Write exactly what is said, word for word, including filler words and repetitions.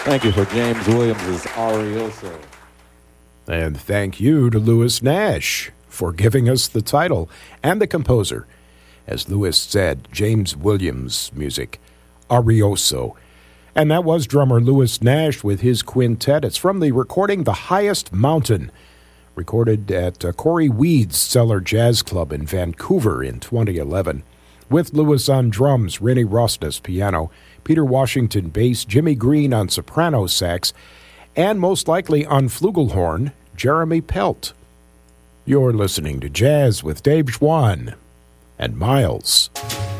Thank you for James Williams' Arioso. And thank you to Louis Nash for giving us the title and the composer. As Louis said, James Williams' music, Arioso. And that was drummer Louis Nash with his quintet. It's from the recording The Highest Mountain, recorded at uh, Corey Weed's Cellar Jazz Club in Vancouver in twenty eleven. With Louis on drums, Rennie Rosnes piano, Peter Washington bass, Jimmy Green on soprano sax, and most likely on flugelhorn, Jeremy Pelt. You're listening to Jazz with Dave Schwann and Miles.